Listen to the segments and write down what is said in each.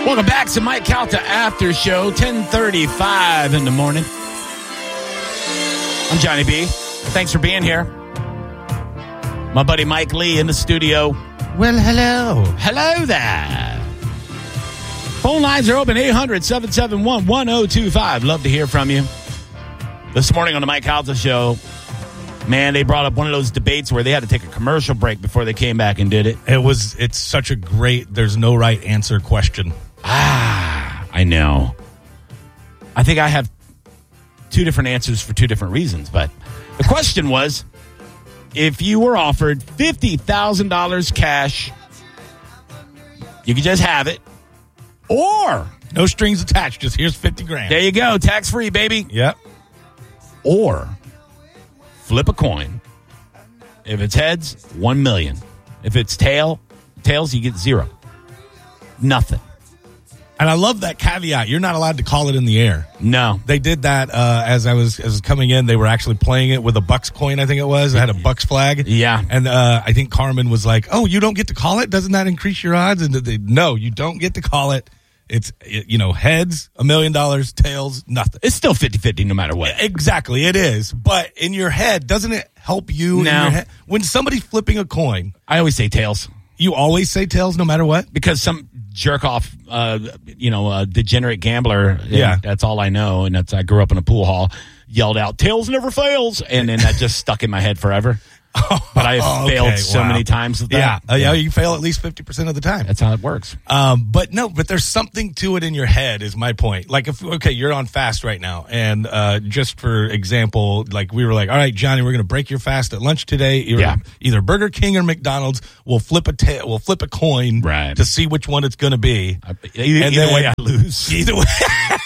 Welcome back to Mike Calta After Show, 10:35 in the morning. I'm Johnny B. Thanks for being here. My buddy Mike Lee in the studio. Well, hello. Hello there. Phone lines are open, 800-771-1025. Love to hear from you. This morning on the Mike Calta Show, man, they brought up one of those debates where they had to take a commercial break before they came back and did it. It's such a great, there's no right answer question. I know. I think I have two different answers for two different reasons, but the question was, if you were offered $50,000 cash, you could just have it, or no strings attached, just here's 50 grand. There you go, tax-free, baby. Yep. Or flip a coin. If it's heads, $1 million. If it's tails, you get zero. Nothing. And I love that caveat. You're not allowed to call it in the air. No. They did that as I was coming in. They were actually playing it with a Bucks coin, I think it was. It had a Bucks flag. Yeah. And I think Carmen was like, oh, you don't get to call it? Doesn't that increase your odds? And no, you don't get to call it. It's, heads, $1 million, tails, nothing. It's still 50-50 no matter what. Exactly, it is. But in your head, doesn't it help you in your head? When somebody's flipping a coin. I always say tails. You always say tails no matter what? Because some jerk off, degenerate gambler. Yeah. That's all I know. And I grew up in a pool hall, yelled out, tails never fails. And then that just stuck in my head forever. But I have failed so many times with that. Yeah, you fail at least 50% of the time. That's how it works. But there's something to it in your head is my point. Like, you're on fast right now. And just for example, like we were like, all right, Johnny, we're going to break your fast at lunch today. Either Burger King or McDonald's. We'll flip a coin to see which one it's going to be. Either way, I lose. Either way.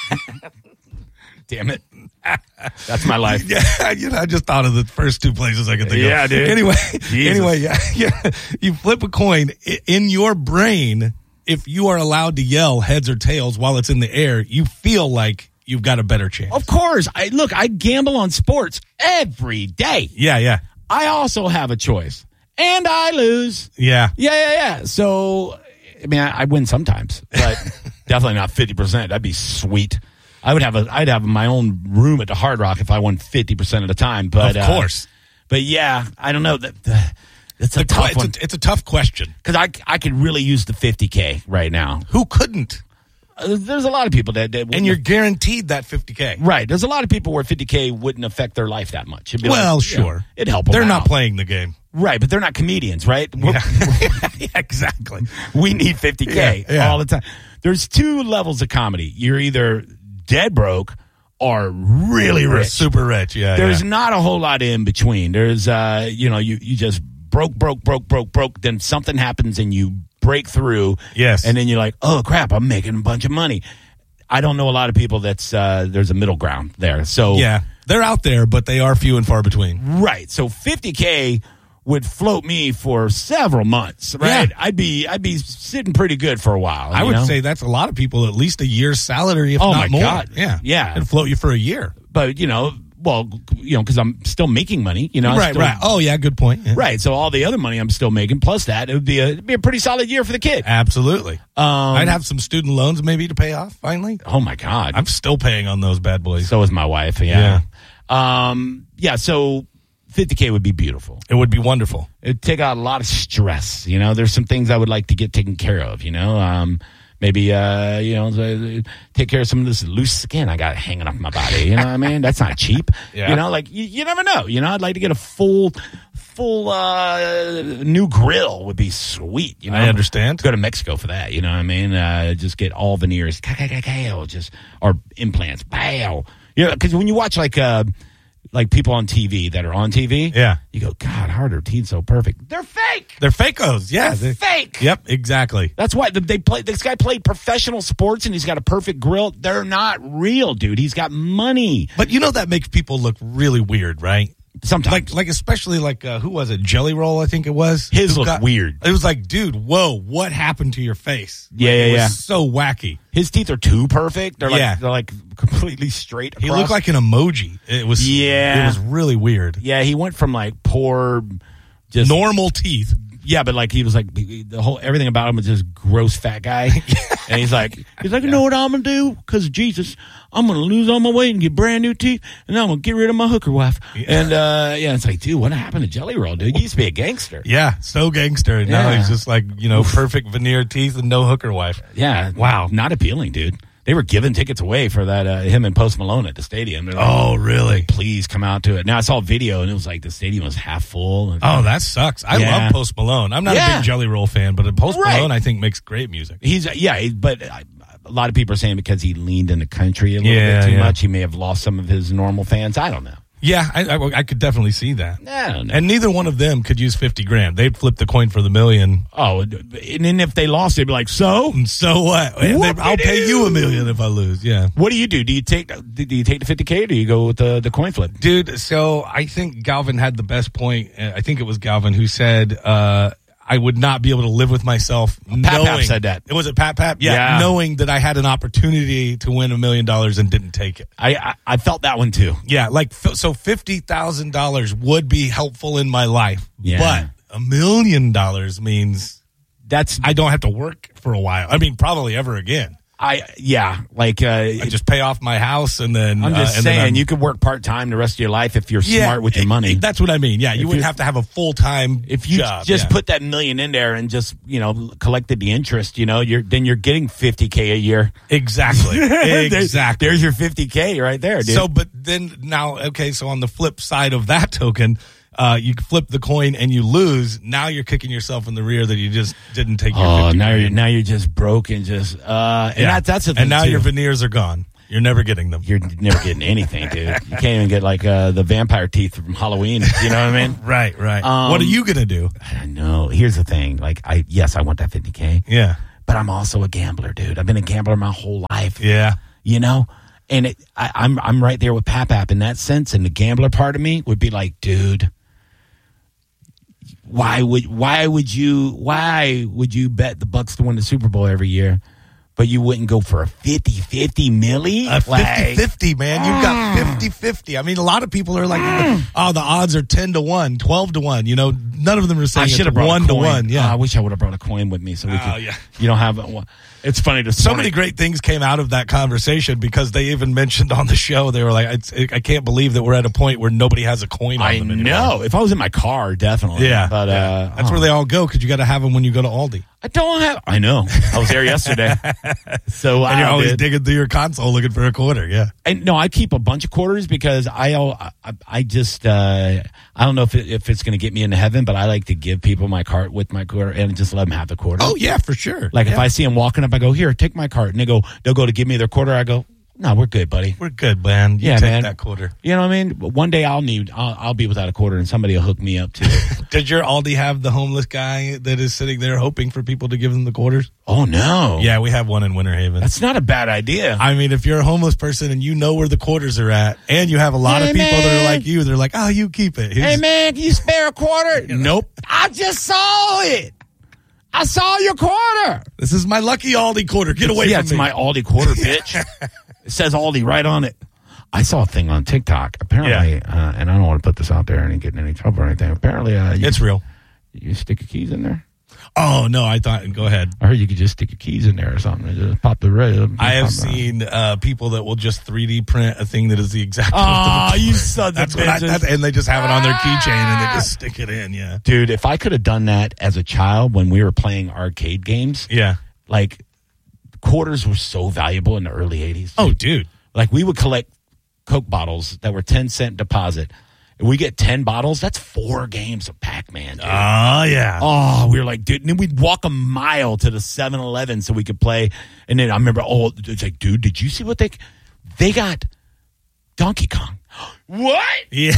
Damn it. That's my life. Yeah, I just thought of the first two places I could think of. Yeah, dude. Anyway, you flip a coin in your brain. If you are allowed to yell heads or tails while it's in the air, you feel like you've got a better chance. Of course. I gamble on sports every day. Yeah. I also have a choice. And I lose. Yeah. Yeah. So, I win sometimes, but definitely not 50%. That'd be sweet. I'd have my own room at the Hard Rock if I won 50% of the time. But of course. But yeah, I don't know. It's a tough one. It's a tough question because I could really use the $50K right now. Who couldn't? There's a lot of people that and you're guaranteed that $50K. Right. There's a lot of people where $50K wouldn't affect their life that much. Sure. It'd help them They're out. not playing the game. Right, but they're not comedians, right? Yeah. Exactly. We need $50K all the time. There's two levels of comedy. You're either dead broke or really rich. Super rich, yeah. There's not a whole lot in between. There's, you just broke, then something happens and you break through. Yes. And then you're like, oh, crap, I'm making a bunch of money. I don't know a lot of people there's a middle ground there. So yeah, they're out there, but they are few and far between. Right. So $50K would float me for several months, right? Yeah. I'd be sitting pretty good for a while. I would say that's a lot of people, at least a year's salary, if not more. God. Yeah. It'd float you for a year. But, because I'm still making money, Right. Oh, yeah, good point. Yeah. Right. So all the other money I'm still making, plus that, it'd be a pretty solid year for the kid. Absolutely. I'd have some student loans maybe to pay off, finally. Oh, my God. I'm still paying on those bad boys. So is my wife, yeah. So $50K would be beautiful. It would be wonderful. It'd take out a lot of stress. There's some things I would like to get taken care of, maybe, take care of some of this loose skin I got hanging off my body. You know what I mean? That's not cheap. Yeah. You never know. I'd like to get a full new grill would be sweet. I understand. Go to Mexico for that. You know what I mean? Just get all veneers, or implants. Bow. Because when you watch like people on TV that are on TV, you go, God, how are their teeth so perfect? They're fake. They're fakos. Yeah, they're fake. Yep, exactly. That's why this guy played professional sports and he's got a perfect grill. They're not real, dude. He's got money. But that makes people look really weird, right? Sometimes. Like especially who was it? Jelly Roll, I think it was. His looked weird. It was like, dude, whoa, what happened to your face? It was so wacky. His teeth are too perfect. They're like completely straight across. He looked like an emoji. It was really weird. Yeah, he went from like poor, just normal teeth. Yeah, but like he was like everything about him was just gross fat guy, and he's like, you know what I'm gonna do? Because of Jesus, I'm gonna lose all my weight and get brand new teeth, and I'm gonna get rid of my hooker wife. Yeah. And it's like, dude, what happened to Jelly Roll, dude? He used to be a gangster. Yeah, so gangster, and now he's just like perfect veneer teeth and no hooker wife. Yeah, wow, not appealing, dude. They were giving tickets away for that him and Post Malone at the stadium. Like, oh, really? Please come out to it. Now I saw a video and it was like the stadium was half full. Oh, that sucks. I love Post Malone. I'm not a big Jelly Roll fan, but Post Malone I think makes great music. But a lot of people are saying because he leaned in the country a little bit too much, he may have lost some of his normal fans. I don't know. Yeah, I could definitely see that. I don't know. And neither one of them could use $50,000. They'd flip the coin for the million. Oh, and then if they lost, they'd be like, so what? I'll pay you $1 million if I lose. Yeah. What do you do? Do you take the $50K or do you go with the coin flip? Dude, so I think Galvin had the best point. I think it was Galvin who said, I would not be able to live with myself. Pap said that. Was it Pap? Yeah. Knowing that I had an opportunity to win $1 million and didn't take it. I felt that one too. Yeah, so $50,000 would be helpful in my life. Yeah. But $1 million means I don't have to work for a while. I mean, probably ever again. I just pay off my house and then I'm just saying you could work part-time the rest of your life if you're smart with your money. That's what I mean. Yeah, you wouldn't have to have a full-time if you job, just put that $1 million in there and just, collected the interest, you're getting $50K a year. Exactly. Exactly. There's your $50K right there, dude. So, but then now, so on the flip side of that token, you flip the coin and you lose. Now you're kicking yourself in the rear that you just didn't take your 50 now you're just broke and just that's the thing. And now your veneers are gone. You're never getting them. You're never getting anything, dude. You can't even get like the vampire teeth from Halloween. You know what I mean? Right. What are you gonna do? I know. Here's the thing. Like I want that $50K. Yeah. But I'm also a gambler, dude. I've been a gambler my whole life. Yeah. And I'm right there with Pap in that sense. And the gambler part of me would be like, dude, why would you bet the Bucks to win the Super Bowl every year, but you wouldn't go for a 50-50 milli? A 50-50, man. You've got 50-50. I mean, a lot of people are like, the odds are 10-1, 12-1. None of them are saying I should have brought 1-1. Yeah. I wish I would have brought a coin with me so we could. Yeah. You don't have one. It's funny. So many great things came out of that conversation because they even mentioned on the show, they were like, I can't believe that we're at a point where nobody has a coin on them anymore. I know. If I was in my car, definitely. Yeah. But that's where they all go because you got to have them when you go to Aldi. I know. I was there yesterday. So and you're always digging through your console looking for a quarter. Yeah. And no, I keep a bunch of quarters because I just I don't know if it's going to get me into heaven, but I like to give people my cart with my quarter and just let them have the quarter. Oh yeah, for sure. Like if I see them walking up, I go, here, take my cart, and they'll go to give me their quarter. I go, no, we're good, buddy. We're good, man. You take that quarter. You know what I mean? One day I'll be without a quarter and somebody will hook me up too. Did your Aldi have the homeless guy that is sitting there hoping for people to give them the quarters? Oh, no. Yeah, we have one in Winter Haven. That's not a bad idea. I mean, if you're a homeless person and you know where the quarters are at and you have a lot of people that are like you, they're like, oh, you keep it. Hey, man, can you spare a quarter? Nope. I just saw it. I saw your quarter. This is my lucky Aldi quarter. Get away from me. Yeah, it's my Aldi quarter, bitch. It says Aldi right on it. I saw a thing on TikTok. Apparently, and I don't want to put this out there and get in any trouble or anything. Apparently, it's real. You stick your keys in there? Oh, no, I thought, go ahead. I heard you could just stick your keys in there or something. Just pop the red. I have seen people that will just 3D print a thing that is the exact. Oh, you son of a bitch. And they just have it on their keychain and they just stick it in, yeah. Dude, if I could have done that as a child when we were playing arcade games. Yeah. Like, quarters were so valuable in the early 80s. Dude. Oh, dude. Like, we would collect Coke bottles that were 10-cent deposit. And we get 10 bottles, that's 4 games of Pac-Man, dude. Oh, yeah. Oh, we were like, dude. And then we'd walk a mile to the 7-Eleven so we could play. And then I remember, it's like, dude, did you see what they got? Donkey Kong. What? Yeah.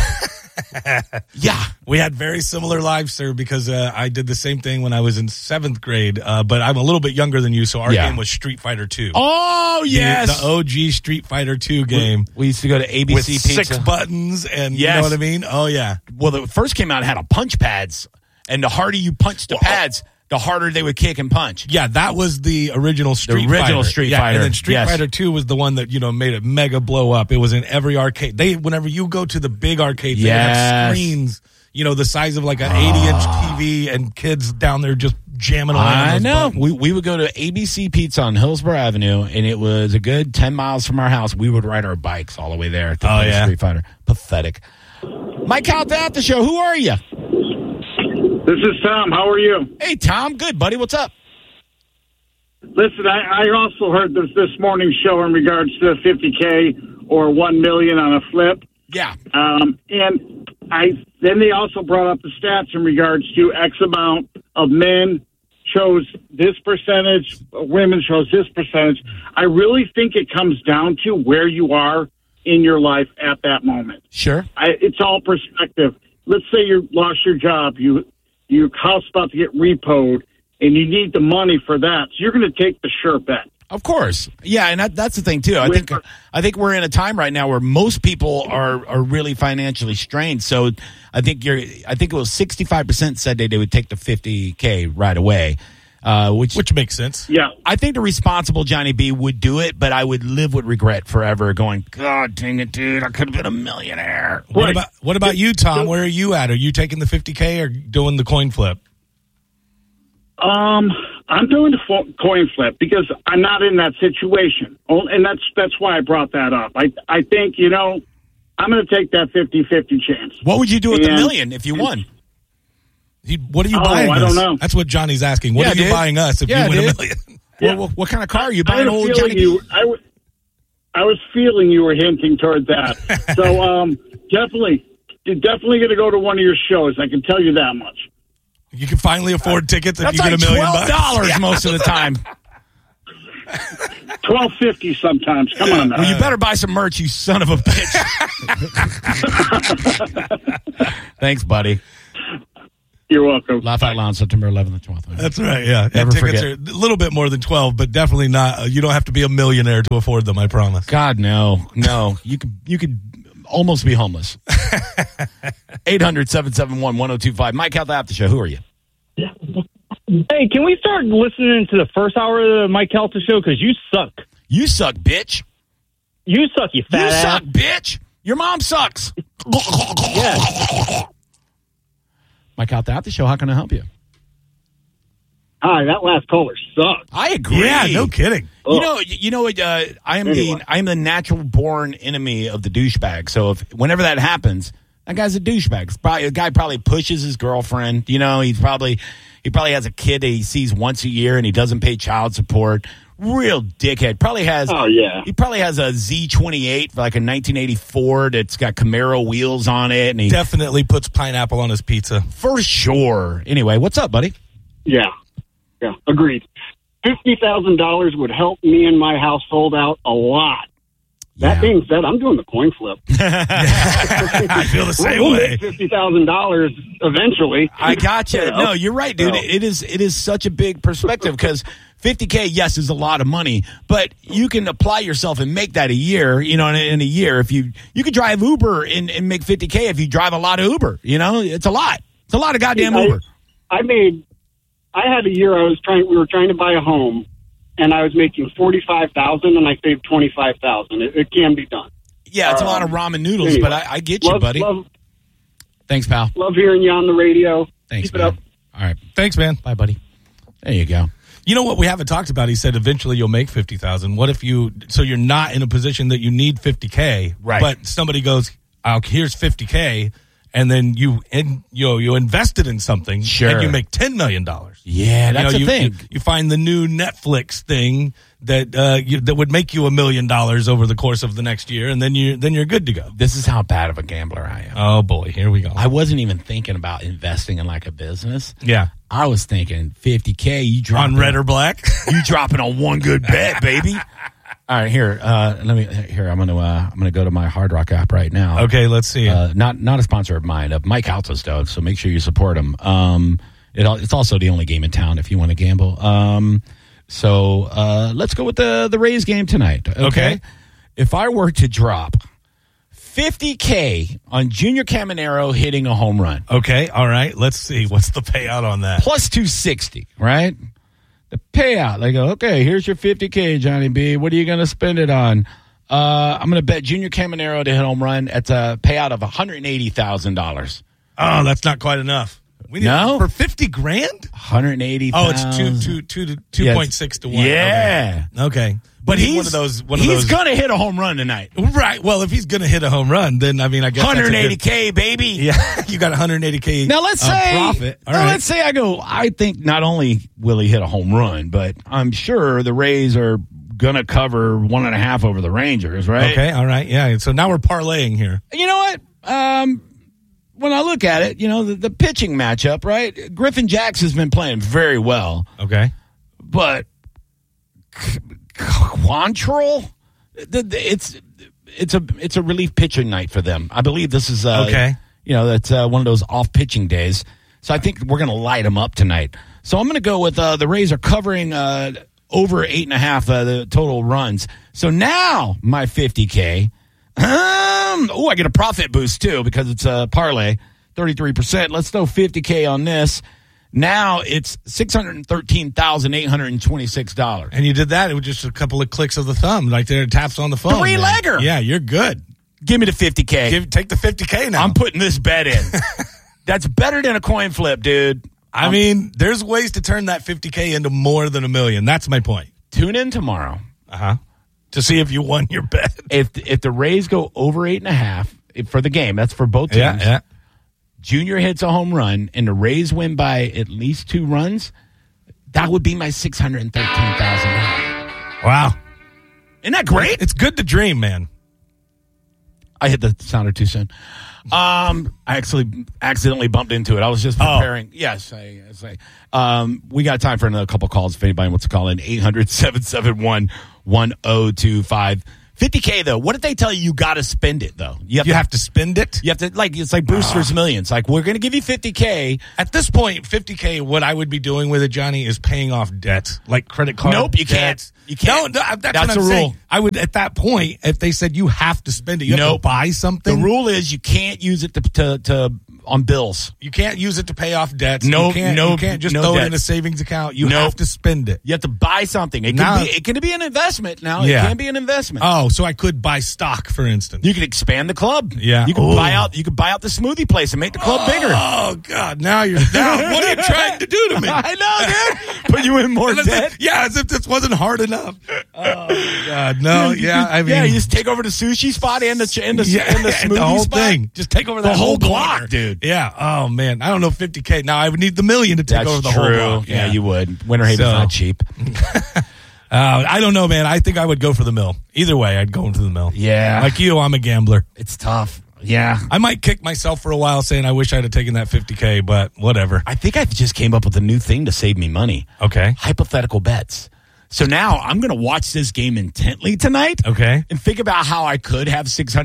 Yeah. We had very similar lives, sir, because I did the same thing when I was in 7th grade, but I'm a little bit younger than you, so our game was Street Fighter 2. Oh, yes. The OG Street Fighter 2 game. We used to go to ABC with Pizza. 6 buttons, and you know what I mean? Oh, yeah. Well, the first came out, it had a punch pads, and the harder you punched the pads, the harder they would kick and punch. Yeah, that was the original Street Fighter. Street Fighter. And then Street Fighter 2 was the one that, made it mega blow up. It was in every arcade. Whenever you go to the big arcades, they have screens, the size of like an 80-inch TV, and kids down there just jamming away. I know. We would go to ABC Pizza on Hillsborough Avenue, and it was a good 10 miles from our house. We would ride our bikes all the way there to play Street Fighter. Pathetic. Mike Calta at the show. Who are you? This is Tom. How are you? Hey, Tom. Good, buddy. What's up? Listen, I also heard this morning's show in regards to $50K or $1 million on a flip. Yeah. And then they also brought up the stats in regards to X amount of men chose this percentage, women chose this percentage. I really think it comes down to where you are in your life at that moment. Sure. It's all perspective. Let's say you lost your job, your house about to get repoed, and you need the money for that. So you're going to take the sure bet. Of course. Yeah, and that's the thing, too. I think we're in a time right now where most people are really financially strained. So I think it was 65% said they would take the $50K right away. Which makes sense. Yeah. I think the responsible Johnny B would do it, but I would live with regret forever going, God dang it, dude, I could have been a millionaire. Right. What about you, Tom? Where are you at? Are you taking the $50K or doing the coin flip? I'm doing the coin flip because I'm not in that situation. And that's why I brought that up. I think, I'm going to take that 50-50 chance. What would you do with the million if you won? What are you buying us? I don't know. That's what Johnny's asking. What are you buying us if you win $1 million? Yeah. Well, what kind of car are you buying? Old Johnny? I was feeling you were hinting toward that. So definitely going to go to one of your shows. I can tell you that much. You can finally afford tickets if That's you get $1 million. $12 most of the time. $12.50 sometimes. Come on now. Well, you better buy some merch, you son of a bitch. Thanks, buddy. You're welcome. Laugh Out Loud, September 11th and 12th. That's right, yeah. Never tickets forget. are a little bit more than 12, but definitely not. You don't have to be a millionaire to afford them, I promise. God, no. You could almost be homeless. 800-771-1025. Mike Calta After Show. Who are you? Hey, can we start listening to the first hour of the Mike Calta Show? Because you suck. You suck, bitch. You suck, you fat ass. You suck, bitch. Your mom sucks. Yeah. Mike Calta After Show. How can I help you? Hi, that last caller sucked. I agree. Yeah, no kidding. You know what? I am the natural born enemy of the douchebag. So whenever that happens, that guy's a douchebag. The guy probably pushes his girlfriend. He probably has a kid that he sees once a year and he doesn't pay child support. Real dickhead. Probably has. Oh yeah. He probably has a Z28, like a 1984 that's got Camaro wheels on it, and he definitely puts pineapple on his pizza for sure. Anyway, what's up, buddy? Yeah, agreed. $50,000 would help me and my household out a lot. That being said, I'm doing the coin flip. I feel the same way. $50,000 eventually. I got you. No, you're right, dude. It is such a big perspective because $50K, yes, is a lot of money, but you can apply yourself and make that a year. In a year, if you could drive Uber and make $50K if you drive a lot of Uber. It's a lot. It's a lot of goddamn Uber. I had a year we were trying to buy a home, and I was making $45,000 and I saved $25,000. It can be done. Yeah, it's a lot of ramen noodles, but I get you, buddy. Thanks, pal. Love hearing you on the radio. Thanks, Keep man. it up. All right. Thanks, man. Bye, buddy. There you go. You know what we haven't talked about? He said eventually you'll make $50,000. What if so you're not in a position that you need $50K, right? But somebody goes, here's $50K, and then you invested in something, sure, and you make $10 million. Yeah, that's the thing. You find the new Netflix thing that would make you $1 million over the course of the next year, and then you're good to go. This is how bad of a gambler I am. Oh boy, here we go. I wasn't even thinking about investing in like a business. Yeah, I was thinking $50K. You drop on red or black. You dropping on one good bet, baby. All right, here. I'm gonna go to my Hard Rock app right now. Okay, let's see. Not a sponsor of mine, of Mike Calta's, though. So make sure you support him. It's also the only game in town if you want to gamble. So let's go with the Rays game tonight. Okay. If I were to drop $50K on Junior Caminero hitting a home run. Okay, all right. Let's see. What's the payout on that? Plus 260, right? The payout. They go, okay, here's your $50K, Johnny B. What are you going to spend it on? I'm going to bet Junior Caminero to hit a home run. It's a payout of $180,000. Oh, that's not quite enough. We need for $50,000. 180. Oh, it's 2.6 to 1. Yeah. Okay. But he's one of those. He's gonna hit a home run tonight. Right. Well, if he's gonna hit a home run, then I guess $180K, baby. Yeah, you got $180K. Now let's say profit. Let's say I think not only will he hit a home run, but I'm sure the Rays are gonna cover 1.5 over the Rangers, right? Okay. All right. Yeah. So now we're parlaying here. You know what? When I look at it, the pitching matchup, right? Griffin Jax has been playing very well. Okay. But Quantrill, it's a relief pitching night for them. I believe this is okay. That's one of those off pitching days. So I think we're going to light them up tonight. So I'm going to go with the Rays are covering over 8.5 the total runs. So now my $50K. I get a profit boost too because it's a parlay, 33%. Let's throw $50K on this. Now it's $613,826. And you did that with just a couple of clicks of the thumb, right there, taps on the phone. 3-legger. Yeah, you're good. Give me the $50K. Take the $50K now. I'm putting this bet in. That's better than a coin flip, dude. I mean, there's ways to turn that $50K into more than $1 million. That's my point. Tune in tomorrow. To see if you won your bet. If the Rays go over 8.5 for the game, that's for both teams. Yeah. Junior hits a home run, and the Rays win by at least 2 runs, that would be my $613,000. Wow. Isn't that great? It's good to dream, man. I hit the sounder too soon. I actually accidentally bumped into it. I was just preparing. Oh. Yes. We got time for another couple calls if anybody wants to call in. 800-771-1025. $50K though. What if they tell you got to spend it though? You have to spend it. You have to it's like Brewster's Millions. Like we're going to give you $50K. At this point, $50K. What I would be doing with it, Johnny, is paying off debt, like credit card. Nope, you can't. You can't. No, that's a rule. Saying. I would at that point if they said you have to spend it, you have to buy something. The rule is you can't use it to on bills. You can't use it to pay off debts. You can't just throw it in a savings account. You have to spend it. You have to buy something. It can be an investment now. Yeah. It can be an investment. Oh, so I could buy stock, for instance. You could expand the club. Yeah. You could buy out the smoothie place and make the club bigger. Oh God. Now what are you trying to do to me? I know, dude. Put you in more debt. As if this wasn't hard enough. Oh God. No. Yeah. You just take over the sushi spot and the smoothie the whole spot. Thing. Just take over the whole block, dude. Yeah. Oh man. I don't know. $50K. Now I would need the $1 million to take over the whole block. Yeah, you would. Winter Haven's not cheap. I don't know, man. I think I would go for the mill. Either way, I'd go into the mill. Yeah. Like you, I'm a gambler. It's tough. Yeah. I might kick myself for a while saying I wish I'd have taken that $50K, but whatever. I think I just came up with a new thing to save me money. Okay. Hypothetical bets. So now I'm going to watch this game intently tonight. Okay. And think about how I could have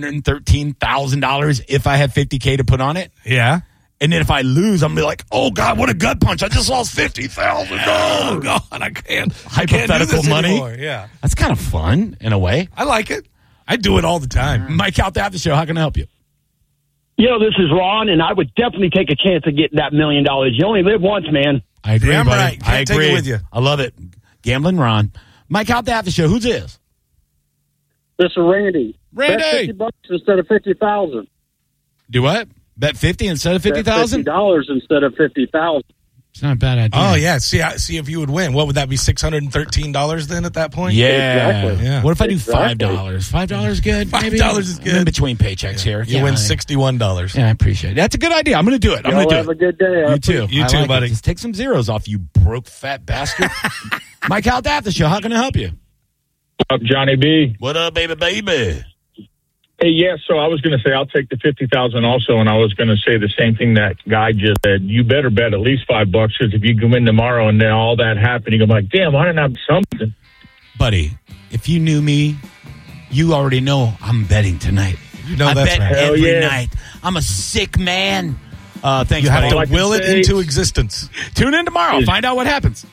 $613,000 if I had $50K to put on it. Yeah. And then if I lose, I'm going to be like, oh, God, what a gut punch. I just lost $50,000. Oh, God, I can't. Hypothetical money. Anymore. Yeah. That's kind of fun in a way. I like it. I do it all the time. Mike out there at the show. How can I help you? This is Ron, and I would definitely take a chance of getting that $1 million. You only live once, man. I agree, Damn buddy. right. Can't take it with you. I love it. Gambling Ron. Mike out there at the show. Who's this? This is Randy. Randy. Bet $50 instead of $50,000. Do what? Bet 50 instead of 50,000? $50 instead of $50,000. It's not a bad idea. Oh yeah. See if you would win. What would that be? $613 then at that point? Yeah. Exactly. Yeah. What if I do $5? $5 good? Maybe? $5 is good. I'm in between paychecks here. You win $61. Yeah, I appreciate it. That's a good idea. I'm going to do it. I'm going to do have it. a good day. You too. You too, buddy. Just take some zeros off, you broke fat bastard. Mike out there at the show. How can I help you? Up, Johnny B. What up, baby? Hey, yeah, so I was going to say I'll take the $50,000 also, and I was going to say the same thing that guy just said. You better bet at least $5 because if you go in tomorrow and then all that happened, you go like, damn, I didn't have something. Buddy, if you knew me, you already know I'm betting tonight. You know I that's bet right. every night. I'm a sick man. Thanks, You have buddy. to will it into existence. Tune in tomorrow. Find out what happens.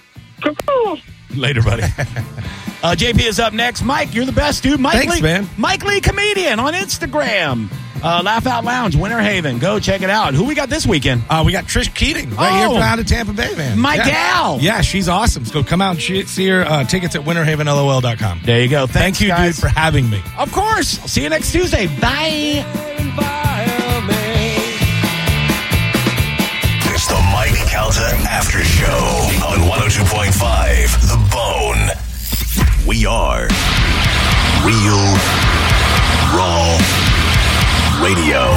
Later, buddy. JP is up next. Mike, you're the best, dude. Thanks, man. Mike Lee Comedian on Instagram. Laugh Out Lounge, Winter Haven. Go check it out. Who we got this weekend? We got Trish Keating right here from out of Tampa Bay, man. My gal. Yeah, she's awesome. So come out and see her. Tickets at winterhavenlol.com. There you go. Thank you, guys, dude, for having me. Of course. See you next Tuesday. Bye. Calta After Show on 102.5 The Bone. We are Real Raw Radio.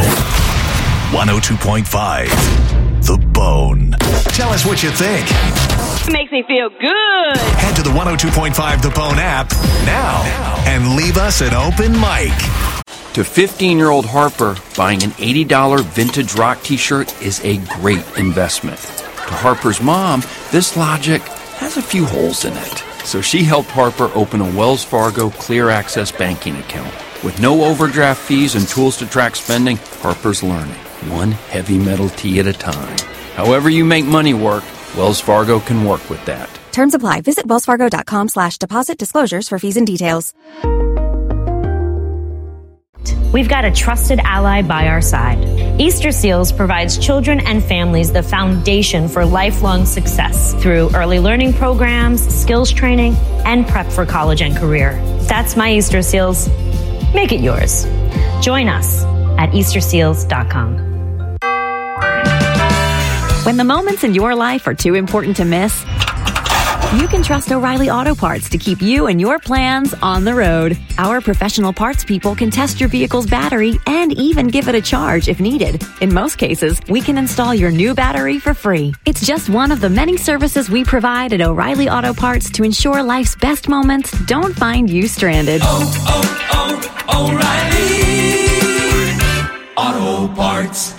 102.5 The Bone. Tell us what you think. It makes me feel good. Head to the 102.5 The Bone app now and leave us an open mic. To 15-year-old Harper, buying an $80 vintage rock t-shirt is a great investment. To Harper's mom, this logic has a few holes in it. So she helped Harper open a Wells Fargo Clear Access banking account. With no overdraft fees and tools to track spending, Harper's learning, one heavy metal tee at a time. However you make money work, Wells Fargo can work with that. Terms apply. Visit wellsfargo.com/deposit disclosures for fees and details. We've got a trusted ally by our side. Easter Seals provides children and families the foundation for lifelong success through early learning programs, skills training, and prep for college and career. That's my Easter Seals. Make it yours. Join us at easterseals.com. When the moments in your life are too important to miss, you can trust O'Reilly Auto Parts to keep you and your plans on the road. Our professional parts people can test your vehicle's battery and even give it a charge if needed. In most cases, we can install your new battery for free. It's just one of the many services we provide at O'Reilly Auto Parts to ensure life's best moments don't find you stranded. O'Reilly Auto Parts.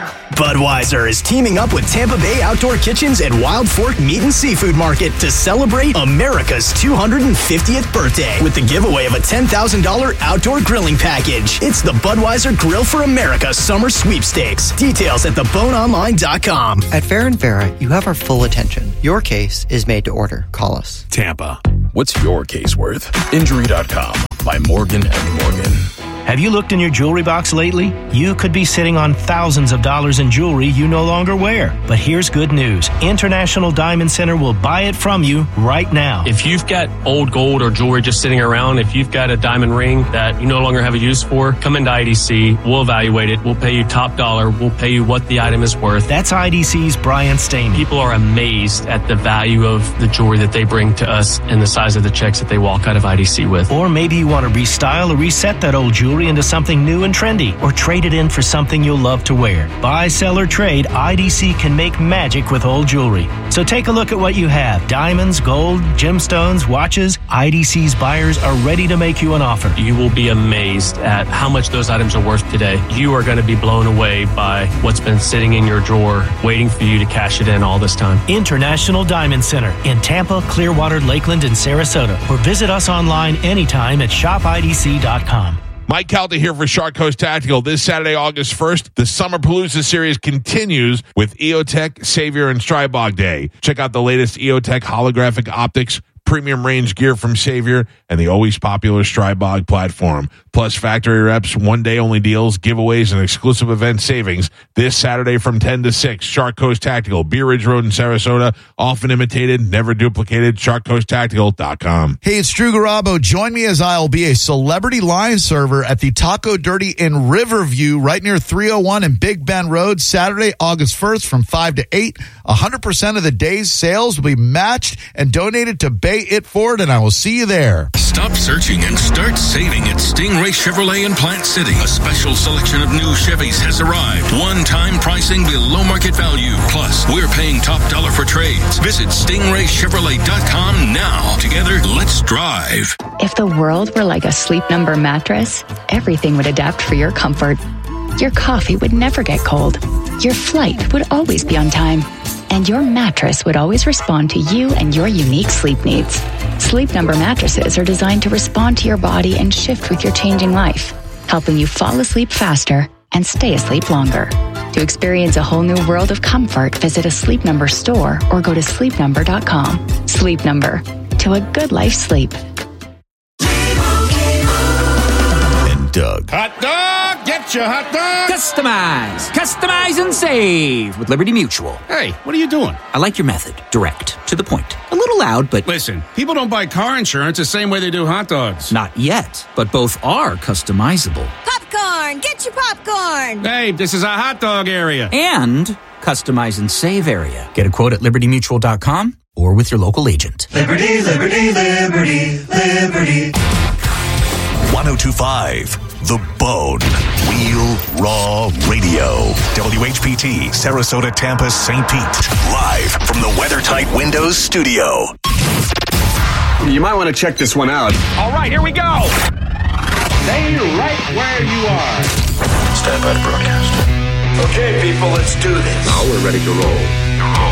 Budweiser is teaming up with Tampa Bay Outdoor Kitchens and Wild Fork Meat and Seafood Market to celebrate America's 250th birthday with the giveaway of a $10,000 outdoor grilling package. It's the Budweiser Grill for America Summer Sweepstakes. Details at theboneonline.com. At Farron Farah, you have our full attention. Your case is made to order. Call us. Tampa. What's your case worth? Injury.com by Morgan & Morgan. Have you looked in your jewelry box lately? You could be sitting on thousands of dollars in jewelry you no longer wear. But here's good news. International Diamond Center will buy it from you right now. If you've got old gold or jewelry just sitting around, if you've got a diamond ring that you no longer have a use for, come into IDC. We'll evaluate it. We'll pay you top dollar. We'll pay you what the item is worth. That's IDC's Brian Stamey. People are amazed at the value of the jewelry that they bring to us and the size of the checks that they walk out of IDC with. Or maybe you want to restyle or reset that old jewelry into something new and trendy, or trade it in for something you'll love to wear. Buy, sell, or trade, IDC can make magic with old jewelry. So take a look at what you have. Diamonds, gold, gemstones, watches. IDC's buyers are ready to make you an offer. You will be amazed at how much those items are worth today. You are going to be blown away by what's been sitting in your drawer, waiting for you to cash it in all this time. International Diamond Center in Tampa, Clearwater, Lakeland, and Sarasota. Or visit us online anytime at shopidc.com. Mike Calta here for Shark Coast Tactical. This Saturday, August 1st, the Summer Palooza series continues with EOTech, Savior, and Strybog Day. Check out the latest EOTech holographic optics, premium range gear from Savior, and the always popular Strybog platform. Plus factory reps, one-day only deals, giveaways, and exclusive event savings this Saturday from 10 to 6. Shark Coast Tactical, Bee Ridge Road in Sarasota. Often imitated, never duplicated. SharkCoastTactical.com. Hey, it's Drew Garabo. Join me as I'll be a celebrity line server at the Taco Dirty in Riverview, right near 301 and Big Bend Road, Saturday, August 1st from 5 to 8. 100% of the day's sales will be matched and donated to Bay It Forward, and I will see you there. Stop searching and start saving at Stingray Chevrolet in Plant City. A special selection of new Chevys has arrived. One-time pricing below market value. Plus, we're paying top dollar for trades. Visit StingrayChevrolet.com now. Together, let's drive. If the world were like a Sleep Number mattress, everything would adapt for your comfort. Your coffee would never get cold. Your flight would always be on time. And your mattress would always respond to you and your unique sleep needs. Sleep Number mattresses are designed to respond to your body and shift with your changing life, helping you fall asleep faster and stay asleep longer. To experience a whole new world of comfort, visit a Sleep Number store or go to sleepnumber.com. Sleep Number. To a good life's sleep. And Doug. Hot dog! Get your hot dog! Customize and save with Liberty Mutual. Hey, what are you doing? I like your method. Direct. To the point. A little loud, but... Listen, people don't buy car insurance the same way they do hot dogs. Not yet, but both are customizable. Pop Popcorn! Get your popcorn! Hey, this is a hot dog area. And customize and save area. Get a quote at libertymutual.com or with your local agent. Liberty, liberty, liberty, liberty. 102.5 The Bone. Real Raw Radio. WHPT, Sarasota, Tampa, St. Pete. Live from the WeatherTight Windows studio. You might want to check this one out. All right, here we go. Stay right where you are. Stand by to broadcast. Okay, people, let's do this. Now we're ready to roll.